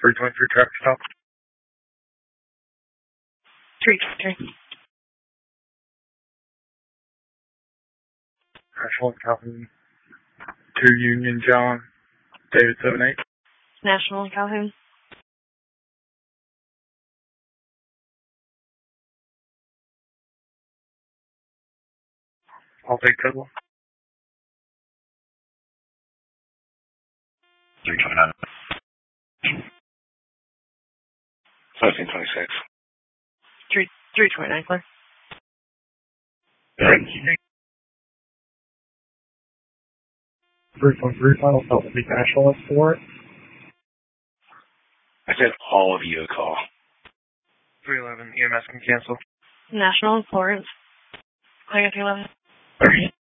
323 traffic stop. 323. National Calhoun. 2 Union John. David 78. National Calhoun. I'll take total. 329. 1326. 329, clear. 323 final stop will be National for it. I said all of you a call. 311 EMS can cancel. National Florence. I got 311. 30.